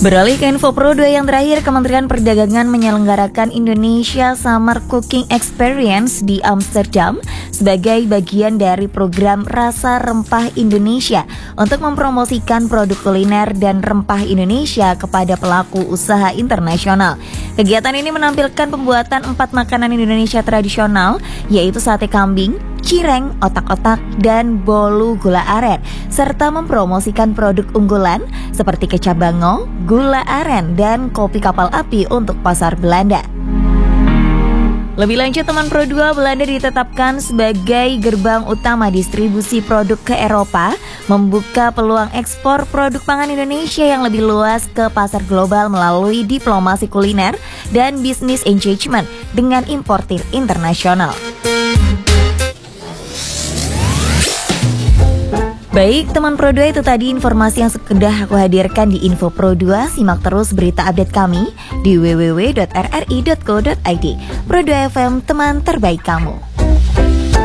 Beralih ke info Pro 2 yang terakhir, Kementerian Perdagangan menyelenggarakan Indonesia Summer Cooking Experience di Amsterdam sebagai bagian dari program Rasa Rempah Indonesia untuk mempromosikan produk kuliner dan rempah Indonesia kepada pelaku usaha internasional. Kegiatan ini menampilkan pembuatan 4 makanan Indonesia tradisional, yaitu sate kambing, cireng, otak-otak, dan bolu gula aren, serta mempromosikan produk unggulan seperti kecap bango, gula aren, dan kopi kapal api untuk pasar Belanda. Lebih lanjut, teman Pro 2, Belanda ditetapkan sebagai gerbang utama distribusi produk ke Eropa, membuka peluang ekspor produk pangan Indonesia yang lebih luas ke pasar global melalui diplomasi kuliner dan business engagement dengan importir internasional. Baik, teman Pro 2, itu tadi informasi yang sudah aku hadirkan di Info Pro 2. Simak terus berita update kami di www.rri.co.id. Pro 2 FM, teman terbaik kamu.